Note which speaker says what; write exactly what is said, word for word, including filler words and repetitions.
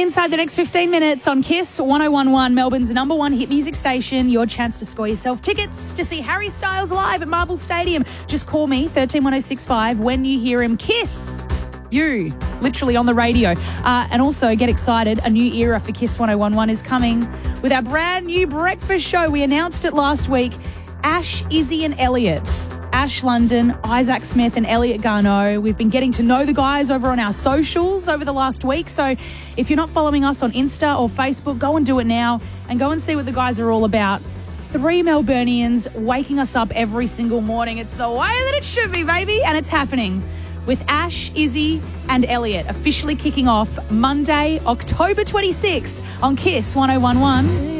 Speaker 1: inside the next fifteen minutes on Kiss one oh one point one, Melbourne's number one hit music station. Your chance to score yourself tickets to see Harry Styles live at Marvel Stadium. Just call me, one three one oh six five, when you hear him. Kiss you, literally on the radio. Uh, and also get excited, a new era for Kiss one oh one point one is coming with our brand new breakfast show. We announced it last week. Ash, Izzy and Elliot. Ash London, Isaac Smith and Elliot Garneau. We've been getting to know the guys over on our socials over the last week. So if you're not following us on Insta or Facebook, go and do it now and go and see what the guys are all about. Three Melburnians waking us up every single morning. It's the way that it should be, baby. And it's happening with Ash, Izzy and Elliot officially kicking off Monday, October twenty-sixth on Kiss one oh one point one.